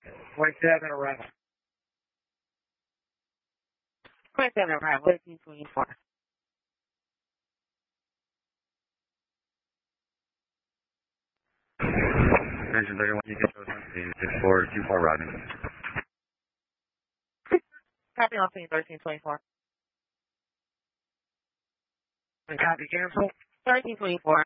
27 arrival. 27 arrival, 1324. Engine 31, you can show something. 6424 routing. Copy on scene 1324. Copy, cancel. 1324.